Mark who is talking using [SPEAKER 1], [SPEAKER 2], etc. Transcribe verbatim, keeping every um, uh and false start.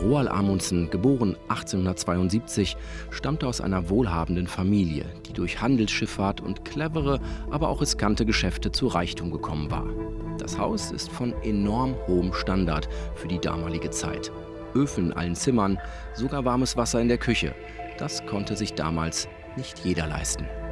[SPEAKER 1] Roald Amundsen, geboren achtzehnhundertzweiundsiebzig, stammte aus einer wohlhabenden Familie, die durch Handelsschifffahrt und clevere, aber auch riskante Geschäfte zu Reichtum gekommen war. Das Haus ist von enorm hohem Standard für die damalige Zeit. Öfen in allen Zimmern, sogar warmes Wasser in der Küche. Das konnte sich damals nicht jeder leisten.